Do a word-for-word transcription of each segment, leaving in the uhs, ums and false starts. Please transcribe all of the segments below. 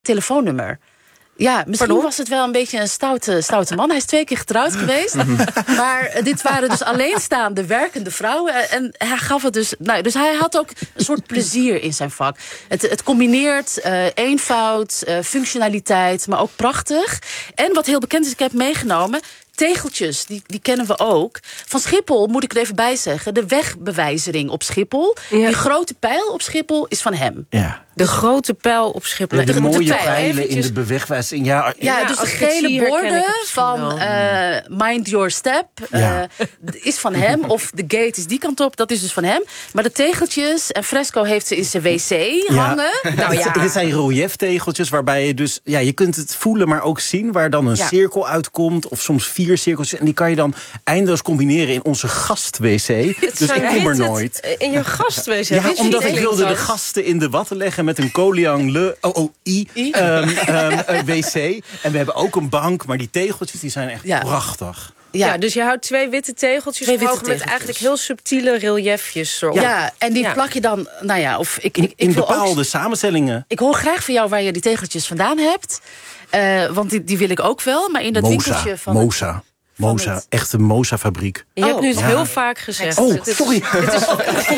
telefoonnummer. Ja, misschien Pardon? was het wel een beetje een stoute, stoute man. Hij is twee keer getrouwd geweest. Maar dit waren dus alleenstaande werkende vrouwen. En hij gaf het dus... Nou, dus hij had ook een soort plezier in zijn vak. Het, het combineert uh, eenvoud, uh, functionaliteit, maar ook prachtig. En wat heel bekend is, ik heb meegenomen... tegeltjes, die, die kennen we ook. Van Schiphol moet ik er even bij zeggen. De wegbewijzering op Schiphol. Ja. Die grote pijl op Schiphol is van hem. Ja. De grote pijl op Schiphol. Ja, de, de mooie de pijlen eventjes... in de bewegwijzering. Ja, ja, ja, dus de gele borden van uh, Mind Your Step ja. uh, is van hem. Of de gate is die kant op, dat is dus van hem. Maar de tegeltjes, en Fresco heeft ze in zijn wc ja. hangen. Nou, ja. Het zijn relieftegeltjes waarbij je dus... Ja, je kunt het voelen, maar ook zien waar dan een ja. cirkel uitkomt. Of soms vier cirkels. En die kan je dan eindeloos combineren in onze gast-wc. Dus ik kom er nooit. In je gast-wc? Ja, omdat ik wilde de gasten in de watten leggen met een Koliang Le O O I um, um, wc. En we hebben ook een bank, maar die tegeltjes die zijn echt ja. prachtig. Ja. ja, dus je houdt twee witte tegeltjes twee witte tegeltjes. Met eigenlijk heel subtiele reliefjes erop. Ja, en die ja. plak je dan, nou ja, of ik, ik, ik in wil bepaalde ook, samenstellingen. Ik hoor graag van jou waar je die tegeltjes vandaan hebt. Uh, want die, die wil ik ook wel, maar in dat Moza, winkeltje van... Moza. Moza, het... echte Moza-fabriek. Je hebt oh, nu het ja. heel vaak gezegd. Oh, sorry. Het is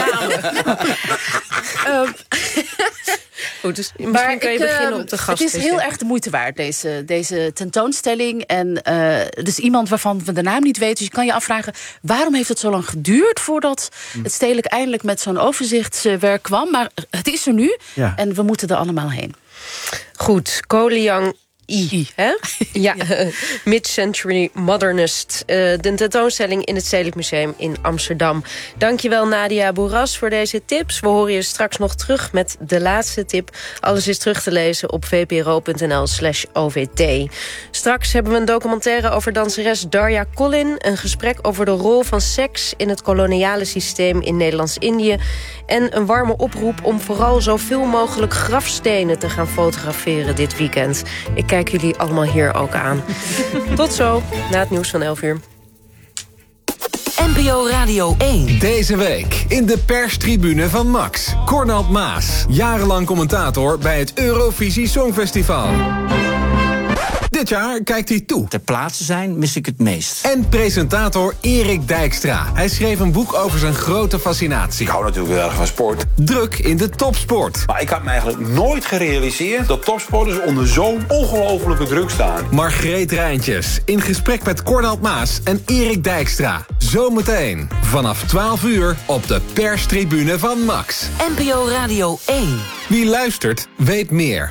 um, Goed, dus misschien maar kan je ik, beginnen op de gast. Het is heel erg de moeite waard, deze, deze tentoonstelling. En uh, dus iemand waarvan we de naam niet weten. Dus je kan je afvragen, waarom heeft het zo lang geduurd... voordat het stedelijk eindelijk met zo'n overzichtswerk kwam. Maar het is er nu ja. en we moeten er allemaal heen. Goed, Koliang I, hè? Ja, ja. Uh, Mid-Century Modernist. Uh, de tentoonstelling in het Stedelijk Museum in Amsterdam. Dankjewel Nadia Boeras voor deze tips. We horen je straks nog terug met de laatste tip. Alles is terug te lezen op vpro.nl slash OVT. Straks hebben we een documentaire over danseres Darja Collin. Een gesprek over de rol van seks in het koloniale systeem in Nederlands-Indië. En een warme oproep om vooral zoveel mogelijk grafstenen te gaan fotograferen dit weekend. Ik kijk jullie allemaal hier ook aan. Tot zo, na het nieuws van elf uur. N P O Radio één. Deze week in de perstribune van Max. Cornald Maas, jarenlang commentator bij het Eurovisie Songfestival. Dit jaar kijkt hij toe. Ter plaatse zijn mis ik het meest. En presentator Erik Dijkstra. Hij schreef een boek over zijn grote fascinatie. Ik hou natuurlijk heel erg van sport. Druk in de topsport. Maar ik had me eigenlijk nooit gerealiseerd dat topsporters onder zo'n ongelofelijke druk staan. Margreet Rijntjes in gesprek met Cornald Maas en Erik Dijkstra. Zometeen vanaf twaalf uur op de perstribune van Max. N P O Radio één. Wie luistert, weet meer.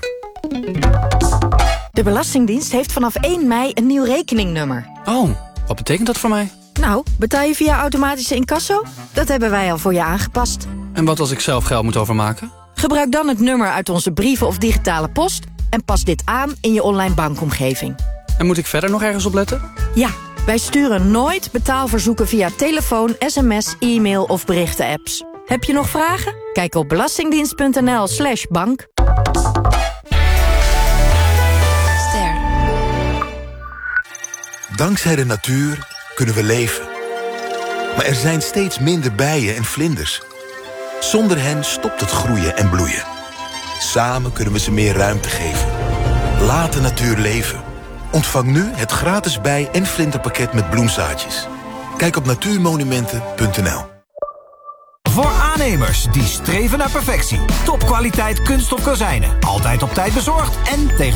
De Belastingdienst heeft vanaf één mei een nieuw rekeningnummer. Oh, wat betekent dat voor mij? Nou, betaal je via automatische incasso? Dat hebben wij al voor je aangepast. En wat als ik zelf geld moet overmaken? Gebruik dan het nummer uit onze brieven of digitale post... en pas dit aan in je online bankomgeving. En moet ik verder nog ergens op letten? Ja, wij sturen nooit betaalverzoeken via telefoon, sms, e-mail of berichten-apps. Heb je nog vragen? Kijk op belastingdienst.nl slash bank. Dankzij de natuur kunnen we leven. Maar er zijn steeds minder bijen en vlinders. Zonder hen stopt het groeien en bloeien. Samen kunnen we ze meer ruimte geven. Laat de natuur leven. Ontvang nu het gratis bij- en vlinderpakket met bloemzaadjes. Kijk op natuurmonumenten punt n l. Voor aannemers die streven naar perfectie. Topkwaliteit kunststof kozijnen. Altijd op tijd bezorgd en tegen